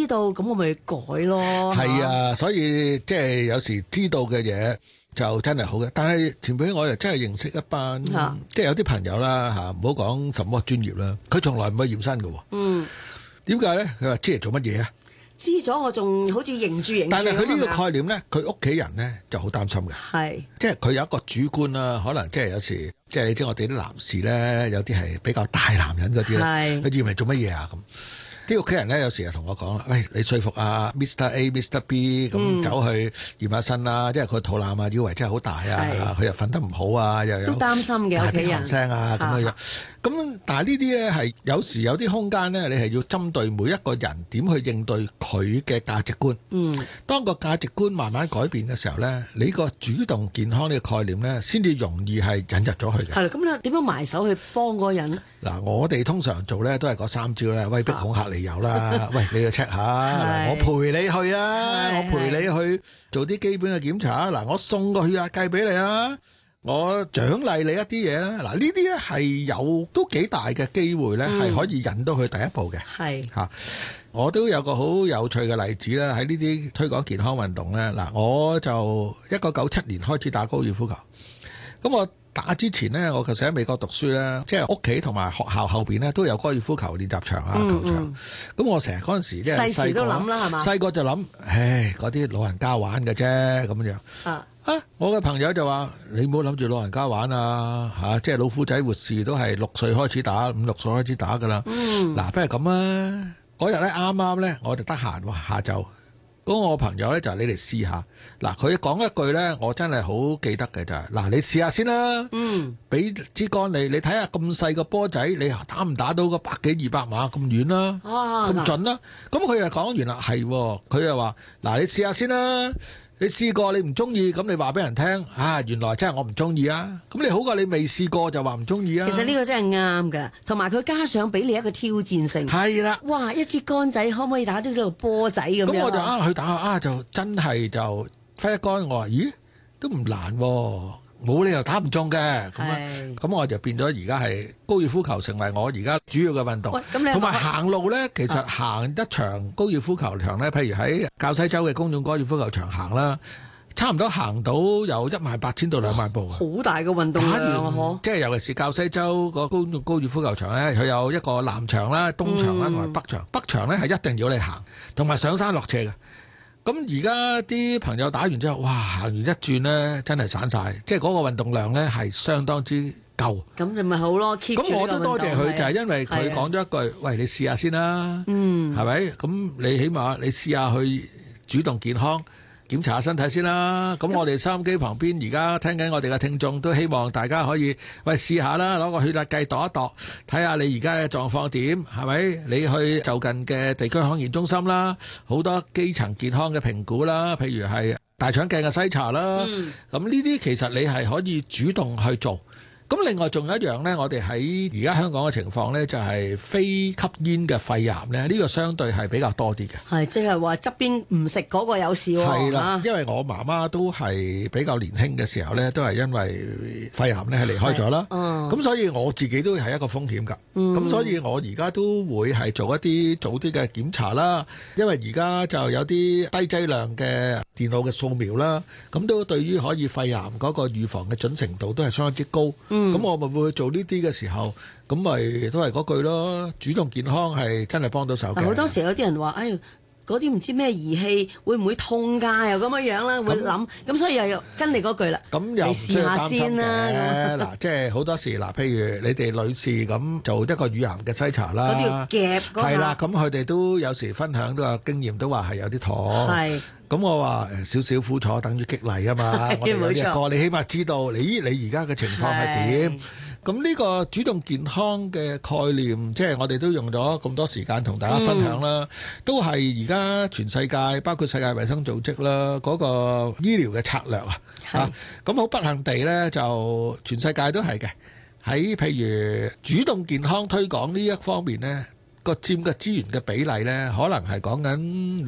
知道，咁我咪改咯。 係啊，所以即係有時知道嘅嘢就真係好嘅。但係前輩我又真係認識一班，即係有啲朋友啦嚇，唔好講什麼專業啦，佢從來唔去驗身嘅喎。點解咧？佢話知嚟做乜嘢啊？ 知咗我仲好似認住。 但係佢呢個概念咧，佢屋企人咧就好擔心嘅。係，即係佢有一個主觀啦，可能即係有時即係你知我哋啲男士咧，有啲係比較大男人嗰啲咧，佢驗嚟做乜嘢啊咁？啲屋企人咧有時就同我講啦，喂，你說服阿 Mr. A、Mr. B 咁走去驗下身啦，因為佢肚腩啊、以為真係好大啊，佢又瞓得唔好啊，又有都擔心嘅屋企人聲啊咁樣。咁但係呢啲咧係有時有啲空間咧，你係要針對每一個人點去應對佢嘅價值觀。當個價值觀慢慢改變嘅時候咧，你個主動健康呢個概念咧，先至容易係引入咗去嘅。 係啦，咁你點樣埋手去幫嗰個人？ 嗱，我哋通常做咧都係嗰3招咧，威逼恐嚇理由啦。喂，你要 check 下，我陪你去啊，我陪你去做啲基本嘅檢查。嗱，我送個血壓計俾你啊。我獎勵你一啲嘢啦，嗱呢啲咧係有都幾大嘅機會咧，係可以引到佢第一步嘅。係嚇，我都有個好有趣嘅例子啦，喺呢啲推廣健康運動咧，嗱我就1997年開始打高爾夫球，咁我打之前呢，我其實喺美國讀書咧，即係屋企同埋學校後邊咧都有高爾夫球練習場啊、球場。咁我成日嗰陣時即係細個都諗啦，係嘛？細個就諗，唉，嗰啲老人家玩嘅啫咁樣。我嘅朋友就話：你唔好諗住老人家玩啊嚇，即係老夫仔活士都係6歲開始打，5、6歲開始打㗎啦。嗱，不如咁啊！嗰日咧啱啱咧，我就得閒喎，下晝。咁我朋友咧就係你嚟試下。嗱，佢講一句咧，我真係好記得嘅就係：嗱，你試下先啦。俾支桿你睇下咁細個波仔，你打唔打到個100幾200碼咁遠啦？咁準啦。咁佢又講完啦，係佢又話：嗱，你試下先啦。你試過你唔中意，咁你話俾人聽啊，原來真係我唔中意啊！咁你好過你未試過就話唔中意啊！ 其實呢個真係啱㗎，同埋佢加上俾你一個挑戰性。係啦，哇！一支桿仔可唔可以打到呢個波仔咁樣？咁我就去打下就真係就揮一桿，我話咦都唔難喎。冇理由打唔中嘅，咁我就變咗而家係高爾夫球成為我而家主要嘅運動。同埋行路咧，其實行一場高爾夫球場咧，譬如喺滘西洲嘅公眾高爾夫球場行啦，差唔多行到有18000到2萬步。好大嘅運動量，即係尤其是滘西洲個公眾高爾夫球場咧，佢有一個南場啦、東場啦同埋北場。北場咧係一定要你行，同埋上山落斜嘅。咁而家啲朋友打完之後，哇！行完一轉咧，真係散晒，即係嗰個運動量咧係相當之夠。咁你咪好咯 keep 住呢個運動。咁我都多謝佢，就係因為佢講咗一句：喂，你試下先啦，係咪？咁你起碼你試下去主動健康。檢查下身體先啦，咁我哋收音機旁邊而家聽緊我哋嘅聽眾都希望大家可以試下啦，攞個血壓計度一度，睇下你而家嘅狀況點，係咪？你去就近嘅地區康健中心啦，好多基層健康嘅評估啦，譬如係大腸鏡嘅篩查啦，咁呢啲其實你係可以主動去做。咁另外仲有一樣呢，我哋喺而家香港嘅情況呢，就係非吸煙嘅肺癌呢，呢個相對係比較多啲嘅。係，即係話側邊唔食嗰個有事喎。係啦，因為我媽媽都係比較年輕嘅時候呢，都係因為肺癌呢係離開咗啦。咁所以我自己都係一個風險㗎。咁所以我而家都會係做一啲早啲嘅檢查啦。因為而家就有啲低劑量嘅電腦嘅掃描啦，咁都對於可以肺癌嗰個預防嘅準程度都係相當之高。咁我咪會去做呢啲嘅時候，咁咪都係嗰句咯，主動健康係真係幫到手嘅。好多時有啲人話，嗰啲唔知咩儀器會唔會痛㗎？又咁樣啦，會諗，咁所以又要跟你嗰句啦。咁又唔需要擔心嘅。嗱，即係好多時嗱，譬如你哋女士咁做一個乳癌嘅篩查啦，嗰啲要夾嗰下。係啦，咁佢哋都有時分享都有經驗，都話係有啲妥。係。咁我話少少苦楚等於激勵啊嘛，我哋有一個你起碼知道你而家嘅情況係點。咁呢個主動健康嘅概念，即係我哋都用咗咁多時間同大家分享啦，都係而家全世界包括世界衛生組織啦嗰個醫療嘅策略啊。咁好不幸地呢，就全世界都係嘅。喺譬如主動健康推廣呢一方面呢，個佔嘅資源嘅比例呢，可能係講緊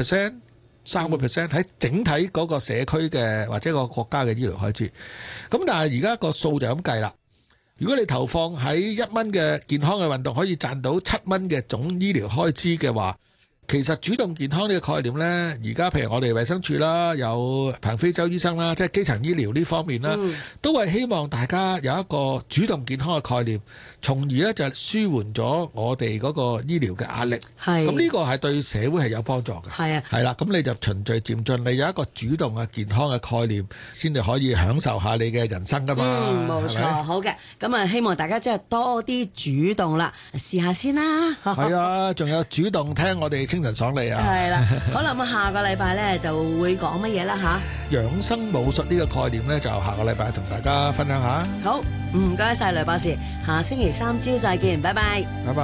2%。3% 喺整體嗰個社區嘅或者個國家嘅醫療開支，咁但係而家個數就咁計啦。如果你投放喺1蚊嘅健康嘅運動可以賺到7蚊嘅總醫療開支嘅話， 其實主動健康呢個概念呢，而家譬如我哋衛生署啦，有彭飛舟醫生啦，即係基層醫療呢方面啦，都係希望大家有一個主動健康嘅概念，從而呢就舒緩咗我哋嗰個醫療嘅壓力。咁呢個係對社會係有幫助嘅。係啦，咁你就循序漸進，你有一個主動嘅健康嘅概念，先至可以享受下你嘅人生噶嘛。 冇錯，好嘅。咁啊，希望大家真係多啲主動啦，試下先啦。 係啊，仲有主動聽我哋清晨爽利啊。係啦，好啦，咁下個禮拜咧就會講乜嘢啦吓？ 養生武術呢個概念咧，就下個禮拜同大家分享下。 好，唔該晒雷博士，下星期三朝再見，拜拜。 拜拜。